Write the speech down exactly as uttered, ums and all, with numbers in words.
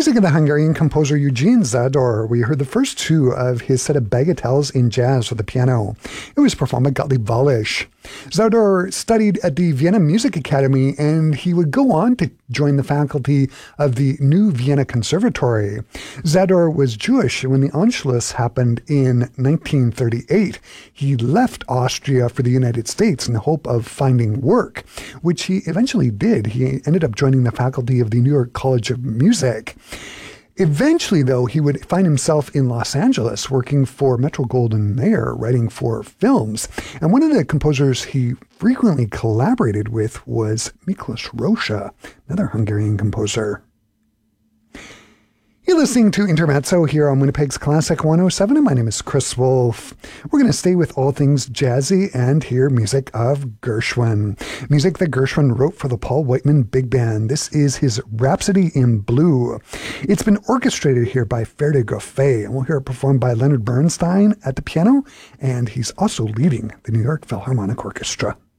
Music of the Hungarian composer Eugene Zador. We heard the first two of his set of bagatelles in jazz for the piano. It was performed by Gottlieb Wallisch. Zador studied at the Vienna Music Academy, and he would go on to join the faculty of the New Vienna Conservatory. Zador was Jewish, and when the Anschluss happened in nineteen thirty-eight, he left Austria for the United States in the hope of finding work, which he eventually did. He ended up joining the faculty of the New York College of Music. Eventually, though, he would find himself in Los Angeles working for Metro-Goldwyn-Mayer, writing for films. And one of the composers he frequently collaborated with was Miklos Rozsa, another Hungarian composer. You're listening to Intermezzo here on Winnipeg's Classic one oh seven, and my name is Chris Wolf. We're going to stay with all things jazzy and hear music of Gershwin. Music that Gershwin wrote for the Paul Whiteman Big Band. This is his Rhapsody in Blue. It's been orchestrated here by Ferde Goffet, and we'll hear it performed by Leonard Bernstein at the piano, and he's also leading the New York Philharmonic Orchestra.